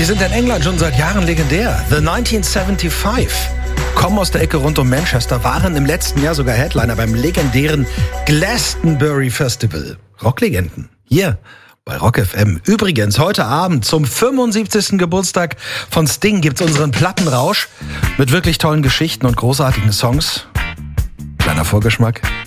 sind in England schon seit Jahren legendär. The 1975 kommen aus der Ecke rund um Manchester, waren im letzten Jahr sogar Headliner beim legendären Glastonbury Festival. Rocklegenden. Hier bei Rock FM. Übrigens, heute Abend zum 75. Geburtstag von Sting gibt's unseren Plattenrausch mit wirklich tollen Geschichten und großartigen Songs. Kleiner Vorgeschmack.